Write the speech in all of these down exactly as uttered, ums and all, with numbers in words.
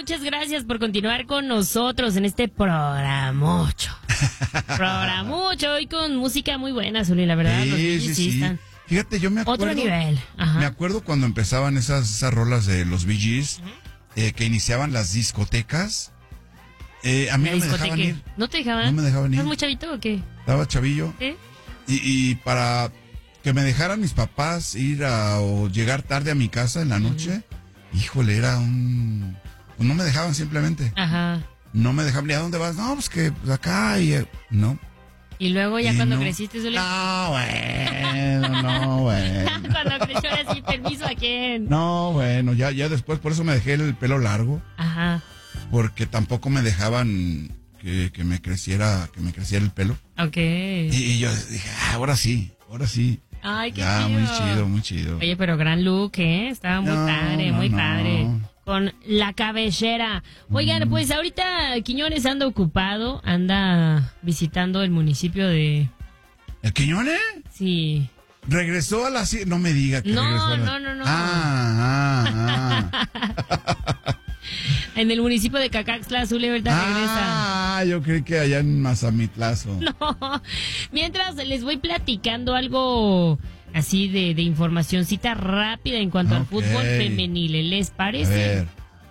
muchas gracias por continuar con nosotros en este programucho. Programucho, hoy con música muy buena, Zuli, la verdad. Sí, los Bee Gees sí, sí sí. están Fíjate, yo me acuerdo. otro nivel. Ajá. Me acuerdo cuando empezaban esas, esas rolas de los Bee Gees, Ujú. eh, que iniciaban las discotecas. Eh, a mí La no me dejaban discoteca. ir. ¿No te dejaban? No me dejaban ir. ¿Estás muy chavito o qué? Estaba chavillo. ¿Eh? Y, y para que me dejaran mis papás ir a, o llegar tarde a mi casa en la noche, híjole, era un... Pues no me dejaban simplemente. Ajá. No me dejaban. ¿Y a dónde vas? No, pues que pues acá y... eh, No. Y luego ya Y cuando no. creciste, Zuli. No, bueno, no, bueno. Cuando creció ahora sí, permiso a quién. No, bueno, ya, ya después, por eso me dejé el pelo largo, Ajá. porque tampoco me dejaban que, que me creciera, que me creciera el pelo. Ok. Y, y yo dije, ah, ahora sí, ahora sí. Ay, qué Ya, chido. muy chido, muy chido. Oye, pero gran look, ¿eh? Estaba muy No, padre, no, muy no. padre. Con la cabellera. Oigan, pues ahorita Quiñones anda ocupado, anda visitando el municipio de... ¿El Quiñones? Sí. Regresó a la... ci- No me diga que No, regresó a la... no, no, no. Ah, ah, ah. En el municipio de Cacaxtla, Zuli, ahorita regresa. Ah, yo creí que allá en Mazamitlazo. No. Mientras les voy platicando algo así de, de informacioncita rápida en cuanto al Ok. fútbol femenil. ¿Les A parece? ver.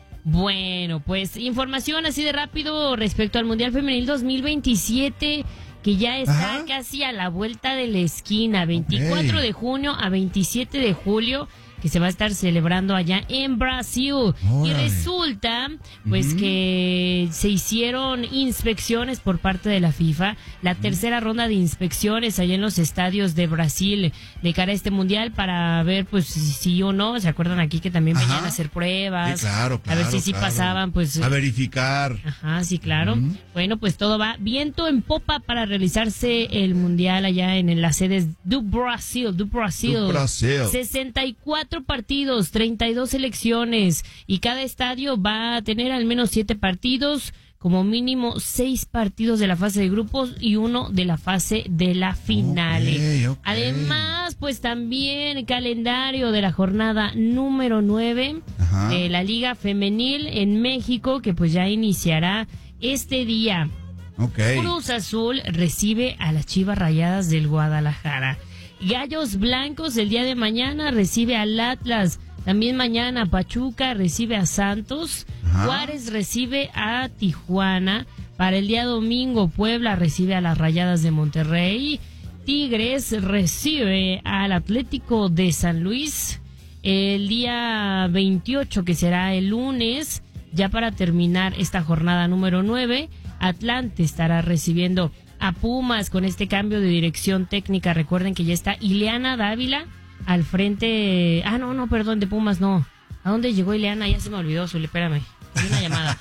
Bueno, pues información así de rápido respecto al Mundial Femenil dos mil veintisiete, que ya está Ajá. casi a la vuelta de la esquina, veinticuatro Ok. de junio a veintisiete de julio, que se va a estar celebrando allá en Brasil. Y Órale. resulta, pues, Ujú. que se hicieron inspecciones por parte de la FIFA, la tercera ronda de inspecciones allá en los estadios de Brasil de cara a este mundial para ver, pues, si sí o no. ¿Se acuerdan aquí que también venían Ajá. a hacer pruebas? Sí, claro, claro. A ver si sí claro. pasaban, pues. A verificar. Ajá, sí, claro. Ujú. Bueno, pues todo va viento en popa para realizarse el mundial allá en las sedes do Brasil, do Brasil. Do Brasil. sesenta y cuatro partidos, treinta y dos selecciones, y cada estadio va a tener al menos siete partidos, como mínimo seis partidos de la fase de grupos y uno de la fase de la final. Ok, ok. Además, pues también calendario de la jornada número nueve Ajá. de la Liga Femenil en México, que pues ya iniciará este día. Ok. Cruz Azul recibe a las Chivas Rayadas del Guadalajara. Gallos Blancos el día de mañana recibe al Atlas. También mañana Pachuca recibe a Santos. Ajá. Juárez recibe a Tijuana. Para el día domingo Puebla recibe a las Rayadas de Monterrey. Tigres recibe al Atlético de San Luis. El día veintiocho, que será el lunes, ya para terminar esta jornada número nueve, Atlante estará recibiendo a Pumas con este cambio de dirección técnica. Recuerden que ya está Ileana Dávila al frente. Ah, no, no, perdón, de Pumas no. ¿A dónde llegó Ileana? Ya se me olvidó, Zuli, espérame. Hay una llamada.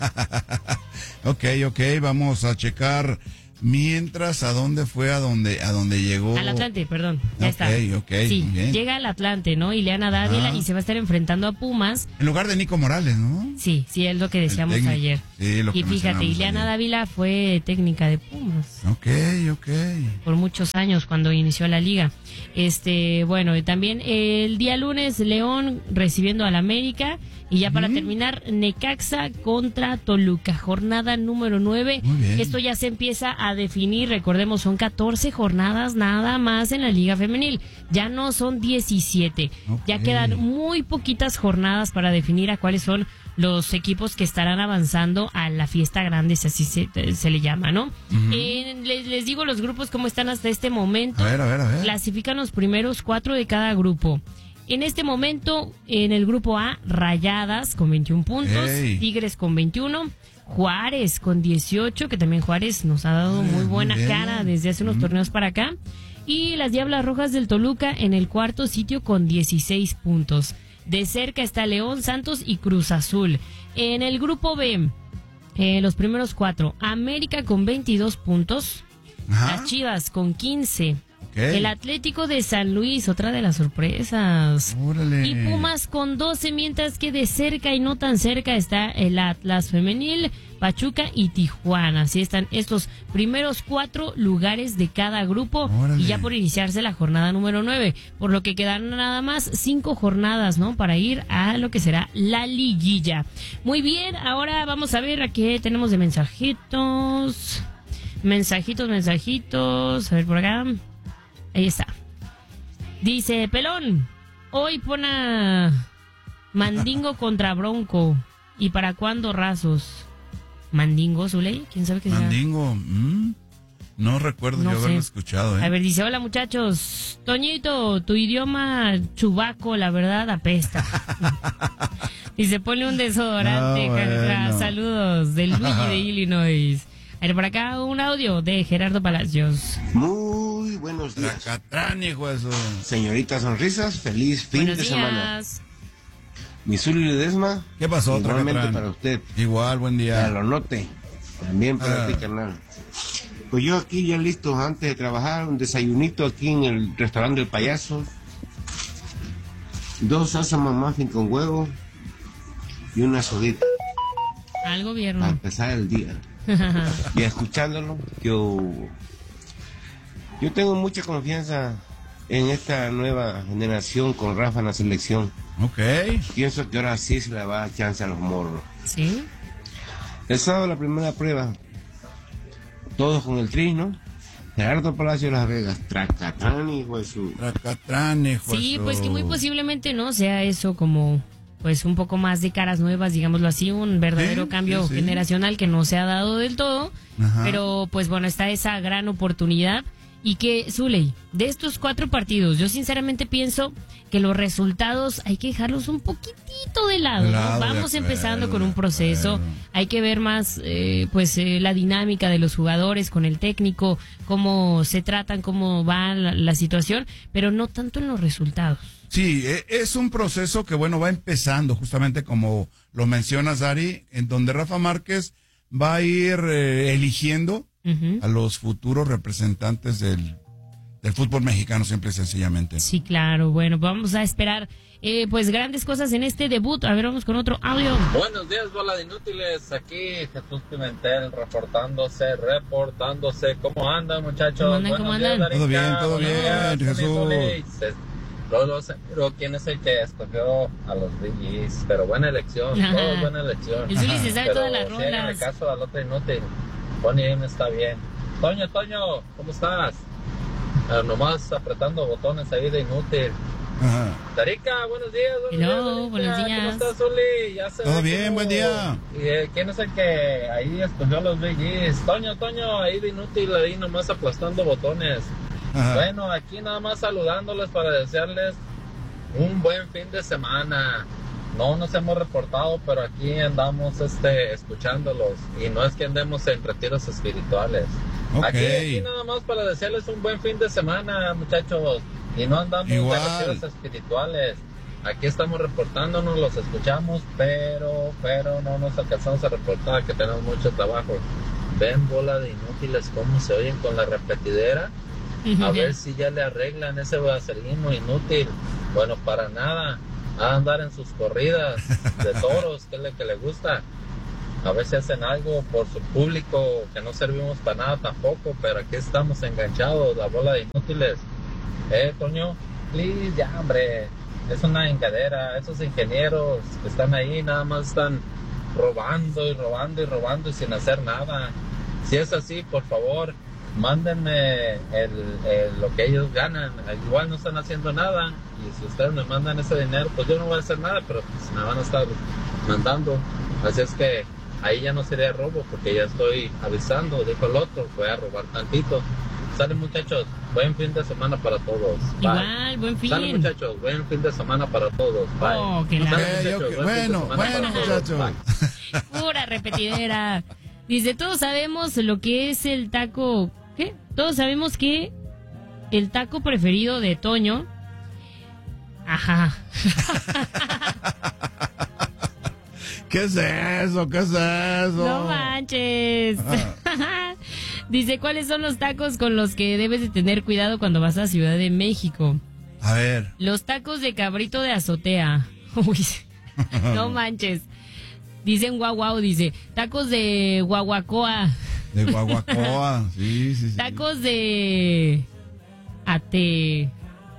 Ok, ok, vamos a checar mientras a dónde fue, a dónde, a dónde llegó. Al Atlante, perdón, ya Ok, está. ok, Sí, muy bien. llega al Atlante, ¿no? Ileana Dávila, Ajá. y se va a estar enfrentando a Pumas. En lugar de Nico Morales, ¿no? Sí, sí, es lo que decíamos técnico. ayer. Sí, lo que Y fíjate, mencionamos Ileana ayer. Dávila fue técnica de Pumas Ok, ok. por muchos años cuando inició la liga. Este, bueno, y también el día lunes León recibiendo al América, y ya para Ujú. terminar Necaxa contra Toluca, jornada número nueve. Muy bien. Esto ya se empieza a definir, recordemos, son catorce jornadas nada más en la Liga Femenil, ya no son diecisiete. Ok. Ya quedan muy poquitas jornadas para definir a cuáles son los equipos que estarán avanzando a la fiesta grande, si así se, se le llama, ¿no? Ujú. Eh, les, les digo los grupos cómo están hasta este momento. A ver, a ver, a ver. Clasifican los primeros cuatro de cada grupo. En este momento, en el grupo A, Rayadas con veintiún puntos, Ey. Tigres con veintiuno, Juárez con dieciocho, que también Juárez nos ha dado Ay, muy muy buena bien. cara desde hace unos Mm. torneos para acá. Y las Diablas Rojas del Toluca en el cuarto sitio con dieciséis puntos. De cerca está León, Santos y Cruz Azul. En el grupo B, eh, los primeros cuatro, América con veintidós puntos, Ajá. las Chivas con quince, Ok. El Atlético de San Luis, otra de las sorpresas. Órale. Y Pumas con doce, mientras que de cerca y no tan cerca está el Atlas femenil, Pachuca y Tijuana. Así están estos primeros cuatro lugares de cada grupo. Órale. Y ya por iniciarse la jornada número nueve, por lo que quedan nada más cinco jornadas, ¿no? Para ir a lo que será la liguilla. Muy bien, ahora vamos a ver a qué tenemos de mensajitos. Mensajitos, mensajitos. A ver por acá. Ahí está. Dice, Pelón, hoy pon a Mandingo contra Bronco. ¿Y para cuándo Rasos? ¿Mandingo, Zuley? ¿Quién sabe qué sea? Mandingo, ¿Mm? No recuerdo No yo sé. haberlo escuchado, ¿eh? A ver, dice, hola muchachos. Toñito, tu idioma chubaco, la verdad, apesta. Y se pone un desodorante. Ah, bueno. Jaja. Saludos del Luigi de Illinois. A ver, por acá un audio de Gerardo Palacios. Muy buenos días. Tracatrán, hijo de su... Señorita Sonrisas, feliz fin Buenos de días. semana. Mi Zuli Ledesma, ¿Qué pasó, igualmente Tracatrán? para usted. Igual, buen Para día. lo note, también para Ah. ti, carnal. Pues yo aquí ya listo antes de trabajar, un desayunito aquí en el restaurante del Payaso. Dos salsa muffin con huevo y una sodita Al para gobierno. empezar el día. Y escuchándolo, yo, yo tengo mucha confianza en esta nueva generación con Rafa en la selección. Ok. Pienso que ahora sí se le va a dar chance a los morros. ¿Sí? El sábado la primera prueba, todos con el tri, ¿no? Gerardo Palacio de Las Vegas, Tracatán, hijo de su... Tracatrán, hijo de Sí, su- pues que muy posiblemente no sea eso como pues un poco más de caras nuevas, digámoslo así, un verdadero Sí, cambio sí, sí. generacional que no se ha dado del todo, Ajá. pero pues bueno, está esa gran oportunidad. Y que, Zuley, de estos cuatro partidos, yo sinceramente pienso que los resultados hay que dejarlos un poquitito de lado, De ¿no? lado, de Vamos acuerdo, empezando con un de proceso, acuerdo. hay que ver más eh, pues eh, la dinámica de los jugadores con el técnico, cómo se tratan, cómo va la, la situación, pero no tanto en los resultados. Sí, e- es un proceso que, bueno, va empezando, justamente como lo mencionas, Dari, en donde Rafa Márquez va a ir eh, eligiendo Ujú. a los futuros representantes del, del fútbol mexicano, simple y sencillamente. Sí, claro. Bueno, pues vamos a esperar eh, pues grandes cosas en este debut. A ver, vamos con otro audio. Buenos días, bola de inútiles. Aquí Jesús Pimentel reportándose, reportándose. ¿Cómo andan, muchachos? ¿Cómo andan, Buenos cómo días, andan? Darinka. Todo bien, todo Buenos bien, días, Jesús. Zuli, Zuli. Lolo Seguro, ¿quién es el que escogió a los Bee Gees? Pero buena elección, Ajá. todos buena elección. El Zuli se sabe Pero todas las sí, háganle rolas. caso al otro inútil. Bonnie M está bien. Toño, Toño, ¿cómo estás? Ah, nomás apretando botones ahí de inútil. Ajá. Darica, buenos días. Buenos Hello, días, Darica. buenos días. ¿Cómo estás, Zuli? Ya se Todo ve bien, cómo- buen día. ¿Y, eh, quién es el que ahí escogió a los Bee Gees? Toño, Toño, ahí de inútil, ahí nomás aplastando botones. Ajá. Bueno, aquí nada más saludándoles para desearles un buen fin de semana. No nos hemos reportado, pero aquí andamos este, escuchándolos. Y no es que andemos en retiros espirituales. Ok. Aquí, aquí nada más para desearles un buen fin de semana, muchachos. Y no andamos Igual. de retiros espirituales. Aquí estamos reportándonos, los escuchamos, pero, pero no nos alcanzamos a reportar, que tenemos mucho trabajo. Ven, bola de inútiles, cómo se oyen con la repetidera. A ver si ya le arreglan ese vaselino inútil. Bueno, para nada. A andar en sus corridas de toros, que es lo que le gusta. A ver si hacen algo por su público, que no servimos para nada tampoco, pero aquí estamos enganchados, la bola de inútiles. Eh, Toño, please, ya, hombre. Es una engadera. Esos ingenieros que están ahí nada más están robando y robando y robando y sin hacer nada. Si es así, por favor, mándenme el, el- lo que ellos ganan. Igual no están haciendo nada, y si ustedes me mandan ese dinero, pues yo no voy a hacer nada, pero pues me van a estar mandando. Así es que ahí ya no sería robo, porque ya estoy avisando, dijo el otro, voy a robar tantito. Sale, muchachos, buen fin de semana para todos. Bye. Igual, buen fin. Sale, muchachos, buen fin de semana para todos. Bye. Oh, que la- Sale, Ok, muchachos, ok. buen fin de Bueno, semana bueno, para todos. muchachos. Bye. Pura repetidera. Dice, todos sabemos lo que es el taco. ¿Qué? Todos sabemos que el taco preferido de Toño. Ajá. ¿Qué es eso? ¿Qué es eso? No manches. Dice, ¿cuáles son los tacos con los que debes de tener cuidado cuando vas a Ciudad de México? A ver. Los tacos de cabrito de azotea. Uy, no manches. Dicen guau guau, dice. Tacos de guaguacoa. De guaguacoa, sí, sí, sí. Tacos de... Ate...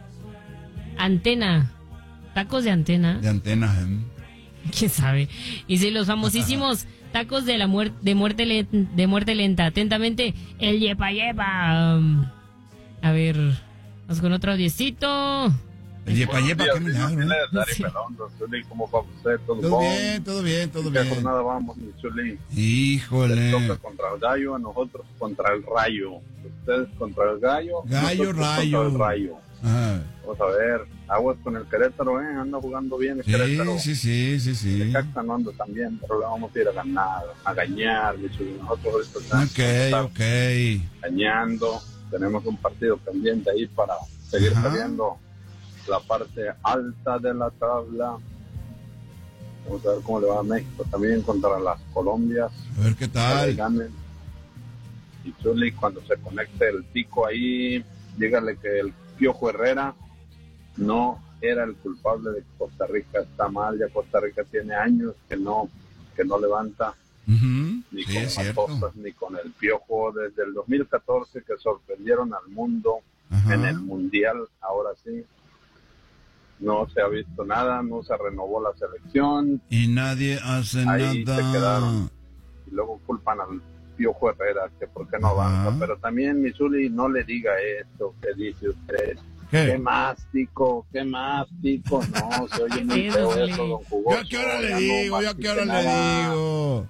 Antena. Tacos de antena. De antena, ¿eh? ¿Quién sabe? Y si los famosísimos tacos de la muerte de muerte lenta, de muerte lenta. Atentamente, el yepa yepa. Um, a ver, vamos con otro audiecito. El yepa yepa, qué milagro, ¿eh? Sí. ¿Cómo va usted? ¿Todo, Todo bien, todo bien, todo ¿Qué bien. jornada vamos, mi Chuli? Híjole. Les toca contra el gallo, a nosotros contra el rayo. Ustedes contra el gallo. Gallo, nosotros rayo. Contra el rayo. Ajá. Vamos a ver, aguas con el Querétaro, ¿eh? Anda jugando bien el Sí, Querétaro. sí, sí, sí, sí. Necaxa no anda tan bien, pero le vamos a ir a ganar, a gañar, mi Chuli. Nosotros ahorita estamos Ok, ok. gañando. Tenemos un partido pendiente ahí para seguir Ajá. peleando la parte alta de la tabla. Vamos a ver cómo le va a México también contra las Colombias. A ver qué tal. Ganen. Y Chuli, cuando se conecte el tico ahí, dígale que el Piojo Herrera no era el culpable de que Costa Rica está mal. Ya Costa Rica tiene años que no que no levanta Ujú. ni Sí, con es cierto. Matosas ni con el Piojo desde el dos mil catorce, que sorprendieron al mundo Ajá. en el Mundial. Ahora sí no se ha visto nada, no se renovó la selección Y nadie hace Ahí nada. se quedaron. Y luego culpan al Piojo Herrera que por qué no Ajá. avanza. Pero también Missouri, no le diga esto que dice usted. ¿Qué? ¿Qué más, tico? ¿Qué más, tico? No, se oye muy Sí, feo Zuli. eso, don ¿Yo Jugoso. a qué hora le Ya no digo? ¿Yo a mastique qué hora le nada. digo?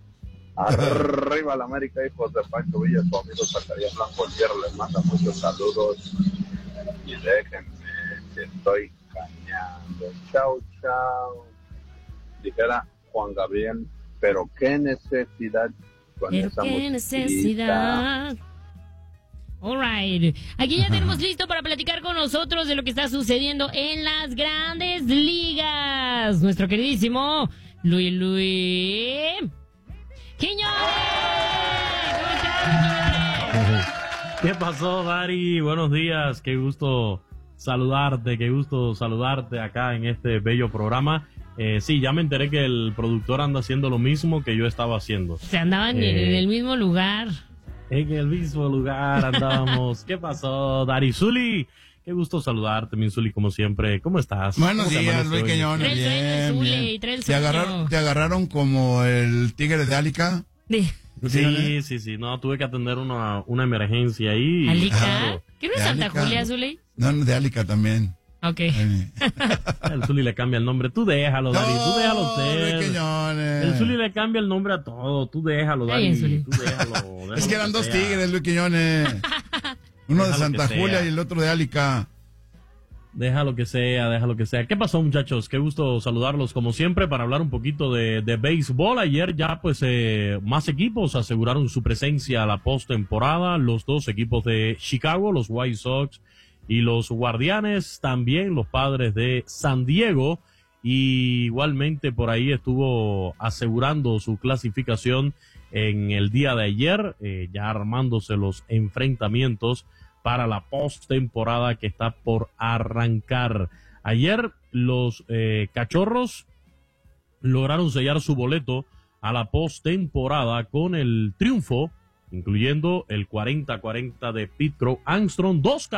Arriba la América, hijos de Pancho Villa, su amigo Zacarías Blanco el Hierro, les manda muchos saludos y déjenme que estoy cañando. Chao, chao. Dijera Juan Gabriel, pero qué necesidad con Pero esa qué musiquita. necesidad. Alright, aquí ya tenemos listo para platicar con nosotros de lo que está sucediendo en las grandes ligas. Nuestro queridísimo Luis Luis Quiñones. ¿Cómo estás? ¿Qué pasó, Dari? Buenos días, qué gusto saludarte, qué gusto saludarte acá en este bello programa. Eh, sí, ya me enteré que el productor anda haciendo lo mismo que yo estaba haciendo. Se andaban en- Eh. en el mismo lugar. En el mismo lugar andábamos. ¿Qué pasó, Dari? Zuli, qué gusto saludarte, mi Zuli, como siempre. ¿Cómo estás? Buenos ¿Cómo te días, amanece Luis hoy? Quiñones. Trae el sueño, Bien, Zuli, bien. trae el ¿Te sueño. agarraron, ¿Te agarraron como el tigre de Álica? De Sí, sí, sí. No, tuve que atender una, una emergencia ahí. Alica. Claro, ¿Qué no es De Santa Alica. Julia, Zuli? No, no, de Álica también. Ok. Eh. el Zuli le cambia el nombre. Tú déjalo, Dari, tú déjalo No, ser. Luis Quiñones. El Zuli le cambia el nombre a todo. Tú déjalo, Está Dari. bien, Zuli. Tú déjalo. déjalo Es que eran dos sea. tigres, Luis Quiñones. Uno de Déjalo Santa que Julia sea. y el otro de Álica. Déjalo que sea, déjalo que sea. ¿Qué pasó, muchachos? Qué gusto saludarlos como siempre para hablar un poquito de, de béisbol. Ayer ya pues eh, más equipos aseguraron su presencia a la postemporada. Los dos equipos de Chicago, los White Sox y los Guardianes, también los Padres de San Diego. Y igualmente por ahí estuvo asegurando su clasificación en el día de ayer, eh, ya armándose los enfrentamientos para la postemporada que está por arrancar. Ayer los eh, Cachorros lograron sellar su boleto a la postemporada con el triunfo, incluyendo el cuarenta cuarenta de Pete Crow Armstrong, dos